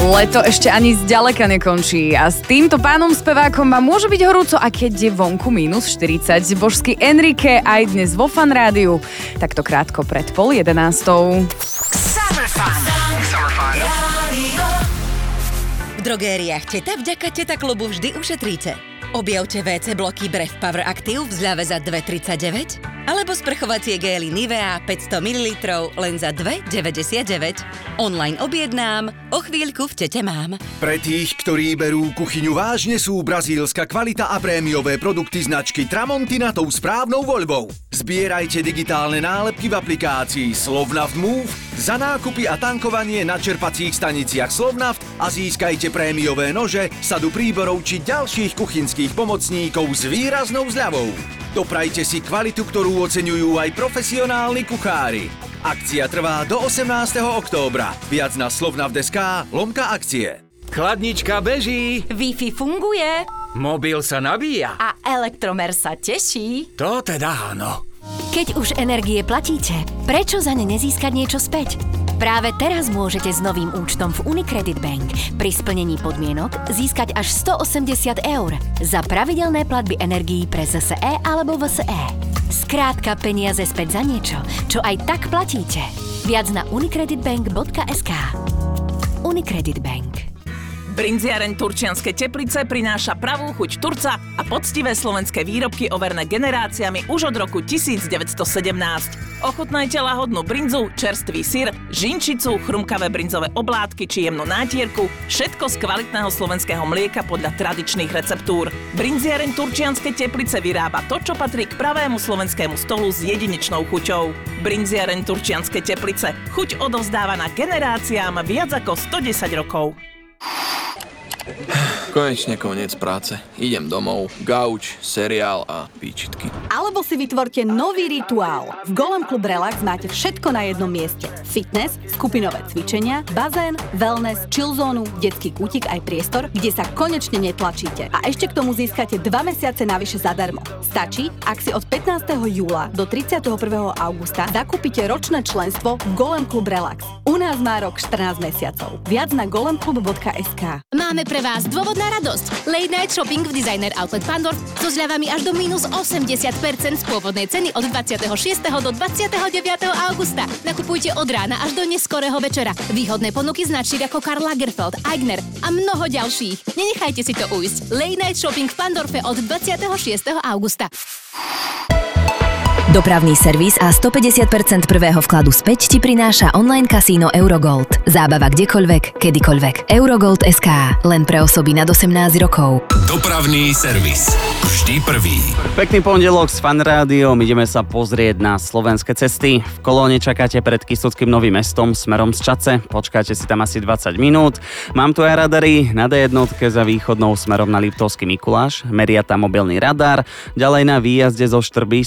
Leto ešte ani zďaleka nekončí a s týmto pánom spevákom vám môže byť horúco, a keď je vonku -40. Božský Enrique aj dnes vo Fan rádiu. Takto krátko pred 10:30. Summer Fun. V drogériách Teta vďaka Teta klubu vždy ušetríte. Objavte WC bloky Bref Power Active v zľave za 2,39 alebo sprchovacie gély Nivea 500 ml len za 2,99. Online objednám, o chvíľku v Tete mám. Pre tých, ktorí berú kuchyňu vážne, sú brazílska kvalita a prémiové produkty značky Tramontina tou správnou voľbou. Zbierajte digitálne nálepky v aplikácii Slovnaft Move, za nákupy a tankovanie na čerpacích staniciach Slovnaft a získajte prémiové nože, sadu príborov či ďalších kuchynských pomocníkov s výraznou zľavou. Doprajte si kvalitu, ktorú oceňujú aj profesionálni kuchári. Akcia trvá do 18. októbra. Viac na slovnaft.sk/akcie. Chladnička beží. Wi-Fi funguje. Mobil sa nabíja. A elektromer sa teší. To teda áno. Keď už energie platíte, prečo za ne nezískať niečo späť? Práve teraz môžete s novým účtom v Unicredit Bank pri splnení podmienok získať až 180 € za pravidelné platby energií pre ZSE alebo VSE. Skrátka peniaze späť za niečo, čo aj tak platíte. Viac na unicreditbank.sk. Unicredit Bank. Brinziareň Turčianske Teplice prináša pravú chuť Turca a poctivé slovenské výrobky overené generáciami už od roku 1917. Ochutnajte lahodnú brinzu, čerstvý syr, žinčicu, chrumkavé brinzové oblátky či jemnú nátierku, všetko z kvalitného slovenského mlieka podľa tradičných receptúr. Brinziareň Turčianske Teplice vyrába to, čo patrí k pravému slovenskému stolu s jedinečnou chuťou. Brinziareň Turčianske Teplice. Chuť odovzdávaná generáciám viac ako 110 rokov. Konečne koniec práce. Idem domov, gauč, seriál a píčitky. Alebo si vytvorte nový rituál. V Golem Club Relax máte všetko na jednom mieste. Fitness, skupinové cvičenia, bazén, wellness, chill zónu, detský kútik aj priestor, kde sa konečne netlačíte. A ešte k tomu získate 2 mesiace navyše zadarmo. Stačí, ak si od 15. júla do 31. augusta zakúpite ročné členstvo v Golem Club Relax. U nás má rok 14 mesiacov. Viac na golemclub.sk. Máme pre vás dôvod na radosť. Late night shopping v Designer Outlet Pandorf so zľavami až do minus 80% z pôvodnej ceny od 26. do 29. augusta. Nakupujte od rána až do neskorého večera. Výhodné ponuky značiek ako Karl Lagerfeld, Aigner a mnoho ďalších. Nenechajte si to ujsť. Late night shopping v Pandorfe od 26. augusta. Dopravný servis a 150% prvého vkladu späť ti prináša online kasíno Eurogold. Zábava kdekoľvek, kedykoľvek. Eurogold.sk. Len pre osoby nad 18 rokov. Dopravný servis. Vždy prvý. Pekný pondelok s Fan rádiom. Ideme sa pozrieť na slovenské cesty. V kolóne čakáte pred Kysuckým Novým Mestom smerom z Čace. Počkáte si tam asi 20 minút. Mám tu aj radary na D1 za východnou smerom na Liptovský Mikuláš. Meria tam mobilný radar. Ďalej na výjazde zo Štrby